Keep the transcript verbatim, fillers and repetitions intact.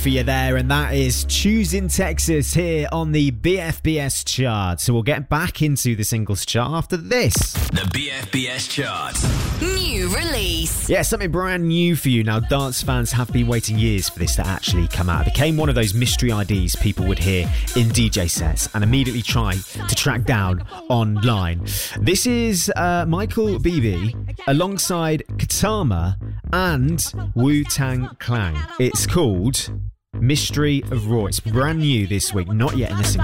For you there, and that is Choosing Texas here on the B F B S chart. So we'll get back into the singles chart after this. The B F B S chart. New release. Yeah, something brand new for you. Now, dance fans have been waiting years for this to actually come out. It became one of those mystery I Ds people would hear in D J sets and immediately try to track down online. This is uh, Michael Bibi alongside Katama and Wu-Tang Clan. It's called Mystery of Raw. It's brand new this week, not yet in the single